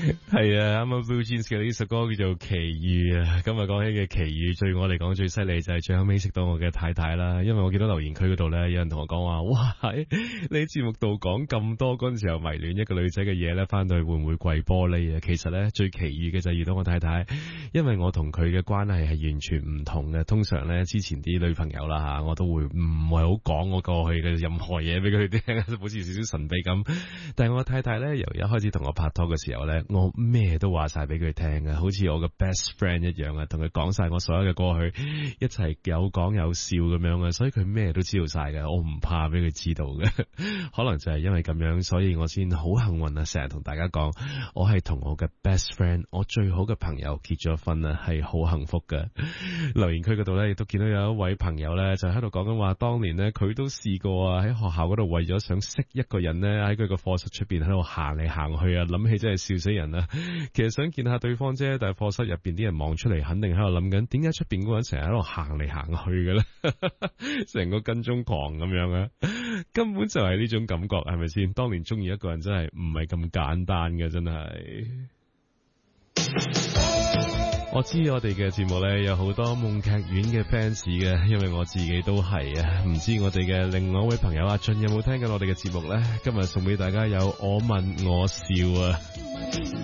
係啊，啱啱 Blue Jeans 嘅呢首歌叫做奇遇啊。今日講起嘅奇遇，對我嚟講最犀利就係最後尾識到我嘅太太啦。因為我見到留言區嗰度咧，有人同我講話，哇，你喺節目度講咁多嗰陣時候迷戀一個女仔嘅嘢咧，翻到去會唔會跪玻璃啊？其實咧最奇遇嘅就係遇到我太太，因為我同佢嘅關係係完全唔同嘅。通常咧之前啲女朋友啦吓，我都會唔係好講我過去嘅任何嘢俾佢聽，好似少少神秘咁。但係我太太咧由一開始同我拍拖嘅時候咧，我咩都話晒俾佢聽啊，好似我嘅 best friend 一樣啊，同佢講晒我所有嘅過去，一齊有講有笑咁樣啊，所以佢咩都知道晒嘅，我唔怕俾佢知道嘅。可能就係因為咁樣，所以我先好幸運啊，成日同大家講，我係同我嘅 best friend， 我最好嘅朋友結咗婚啊，係好幸福嘅。留言區嗰度咧，亦都見到有一位朋友咧，就喺度講緊話，當年咧佢都試過啊，喺學校嗰度為咗想識一個人咧，喺佢個課室出邊喺度行嚟行去啊，諗起真係笑死人啊！其實想見下對方啫，但係課室入邊啲人望出嚟，肯定喺度諗緊，點解出邊嗰個人成日喺度行嚟行去嘅咧？成個跟蹤狂咁樣啊！根本就係呢種感覺，係咪先？當年中意一個人真係唔係咁簡單嘅，真係。我知我哋嘅節目咧有好多夢劇院嘅 fans 嘅，因為我自己都係啊。唔知我哋嘅另外一位朋友阿俊有冇聽緊我哋嘅節目咧？今日送俾大家有我問我笑啊！